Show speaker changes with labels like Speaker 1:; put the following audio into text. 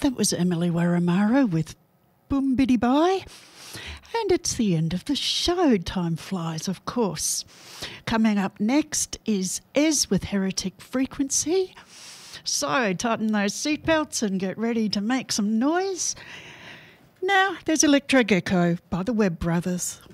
Speaker 1: That was Emily Waramara with Boom Biddy Bye. And it's the end of the show. Time flies, of course. Coming up next is Ez with Heretic Frequency. So tighten those seatbelts and get ready to make some noise. Now, there's Electro Gecko by the Webb Brothers.